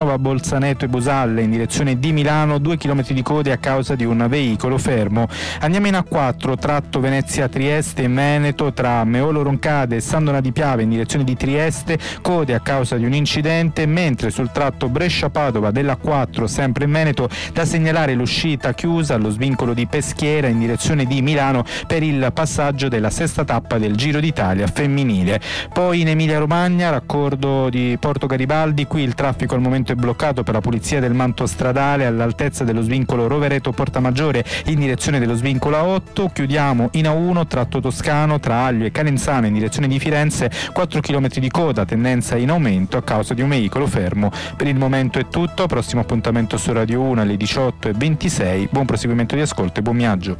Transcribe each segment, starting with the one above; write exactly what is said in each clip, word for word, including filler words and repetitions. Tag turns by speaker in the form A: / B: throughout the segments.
A: Padova, Bolzaneto e Busalle in direzione di Milano, due chilometri di code a causa di un veicolo fermo. Andiamo in A quattro, tratto Venezia-Trieste e Meneto tra Meolo Roncade e Sandona di Piave in direzione di Trieste, code a causa di un incidente, mentre sul tratto Brescia-Padova dell'A quattro, sempre in Veneto, da segnalare l'uscita chiusa allo svincolo di Peschiera in direzione di Milano per il passaggio della sesta tappa del Giro d'Italia femminile. Poi in Emilia-Romagna, raccordo di Porto Garibaldi, qui il traffico al momento è bloccato per la pulizia del manto stradale all'altezza dello svincolo Rovereto-Portamaggiore in direzione dello svincolo A otto. Chiudiamo in A uno, tratto toscano tra Aglio e Calenzano in direzione di Firenze, quattro chilometri di coda, tendenza in aumento a causa di un veicolo fermo. Per il momento è tutto, prossimo appuntamento su Radio uno alle diciotto e ventisei. Buon proseguimento di ascolto e buon viaggio.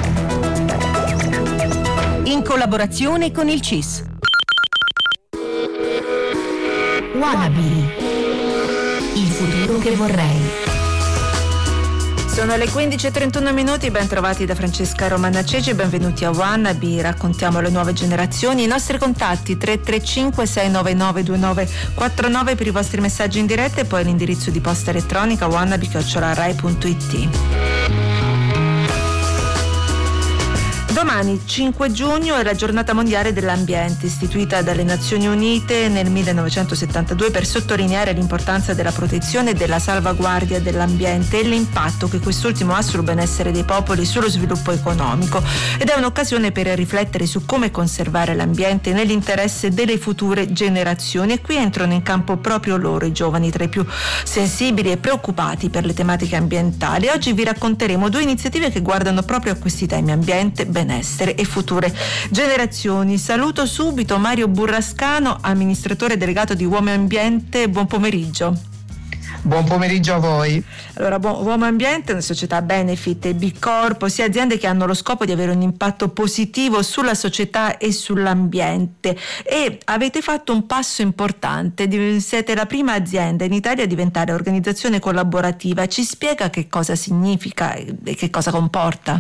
B: In collaborazione con il C I S. Wannabe, il futuro che vorrei.
C: Sono le quindici e trentuno minuti, ben trovati da Francesca Romana Ceci, benvenuti a Wannabe, raccontiamo le nuove generazioni. I nostri contatti tre tre cinque sei nove nove due nove quattro nove per i vostri messaggi in diretta e poi l'indirizzo di posta elettronica wannabe chiocciola rai punto it. Domani, cinque giugno, è la giornata mondiale dell'ambiente, istituita dalle Nazioni Unite nel millenovecentosettantadue per sottolineare l'importanza della protezione e della salvaguardia dell'ambiente e l'impatto che quest'ultimo ha sul benessere dei popoli e sullo sviluppo economico. Ed è un'occasione per riflettere su come conservare l'ambiente nell'interesse delle future generazioni. E qui entrano in campo proprio loro, i giovani, tra i più sensibili e preoccupati per le tematiche ambientali. Oggi vi racconteremo due iniziative che guardano proprio a questi temi: ambiente, benessere e future generazioni. Saluto subito Mario Burrascano, amministratore delegato di Uomo e Ambiente. Buon pomeriggio.
D: Buon pomeriggio a voi.
C: Allora, Uomo e Ambiente è una società benefit e B Corp, ossia aziende che hanno lo scopo di avere un impatto positivo sulla società e sull'ambiente, e avete fatto un passo importante, siete la prima azienda in Italia a diventare organizzazione collaborativa. Ci spiega che cosa significa e che cosa comporta?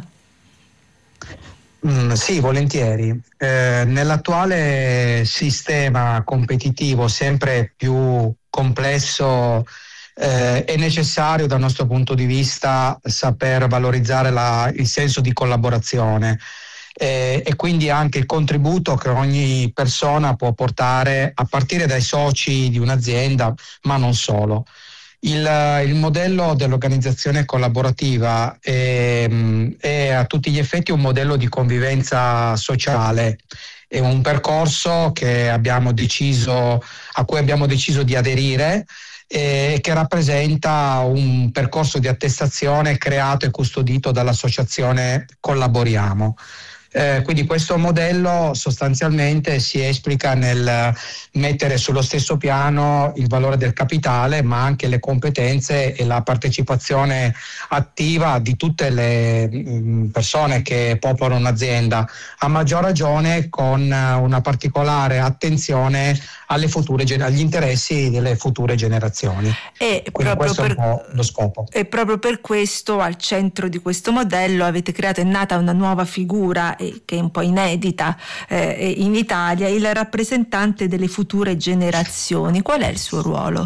D: Mm, sì, volentieri. Eh, nell'attuale sistema competitivo sempre più complesso eh, è necessario dal nostro punto di vista saper valorizzare la, il senso di collaborazione eh, e quindi anche il contributo che ogni persona può portare a partire dai soci di un'azienda, ma non solo. Il, il modello dell'organizzazione collaborativa è, è a tutti gli effetti un modello di convivenza sociale, è un percorso che abbiamo deciso, a cui abbiamo deciso di aderire e che rappresenta un percorso di attestazione creato e custodito dall'associazione Collaboriamo. Eh, quindi questo modello sostanzialmente si esplica nel mettere sullo stesso piano il valore del capitale, ma anche le competenze e la partecipazione attiva di tutte le mh, persone che popolano un'azienda, a maggior ragione con una particolare attenzione alle future, agli interessi delle future generazioni.
C: E
D: quindi questo
C: per,
D: è un po' lo scopo.
C: E proprio per questo, al centro di questo modello avete creato, è nata una nuova figura che è un po' inedita eh, in Italia, il rappresentante delle future generazioni. Qual è il suo ruolo?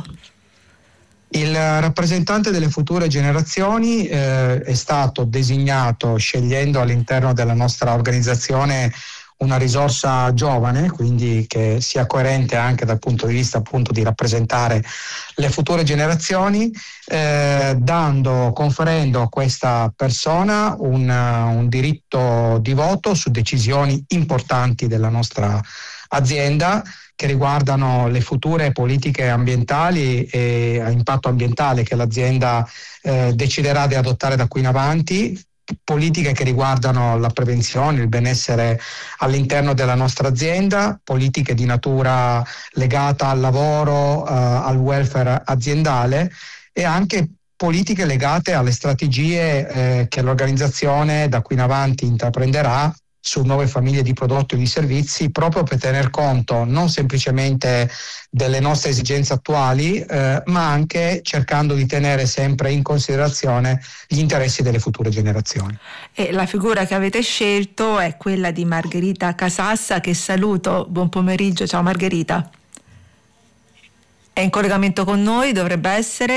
D: Il rappresentante delle future generazioni eh, è stato designato scegliendo all'interno della nostra organizzazione una risorsa giovane, quindi che sia coerente anche dal punto di vista appunto di rappresentare le future generazioni, eh, dando, conferendo a questa persona un, un diritto di voto su decisioni importanti della nostra azienda che riguardano le future politiche ambientali e a impatto ambientale che l'azienda eh, deciderà di adottare da qui in avanti, politiche che riguardano la prevenzione, il benessere all'interno della nostra azienda, politiche di natura legata al lavoro, eh, al welfare aziendale e anche politiche legate alle strategie eh, che l'organizzazione da qui in avanti intraprenderà su nuove famiglie di prodotti o di servizi, proprio per tener conto non semplicemente delle nostre esigenze attuali, eh, ma anche cercando di tenere sempre in considerazione gli interessi delle future generazioni.
C: E la figura che avete scelto è quella di Margherita Casassa, che saluto. Buon pomeriggio, ciao Margherita. È in collegamento con noi, dovrebbe essere.